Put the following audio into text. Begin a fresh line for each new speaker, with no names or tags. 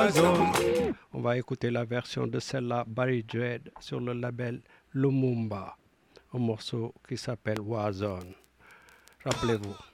Warzone. On va écouter la version de celle-là, Barry Dread, sur le label Lumumba, un morceau qui s'appelle Warzone. Rappelez-vous.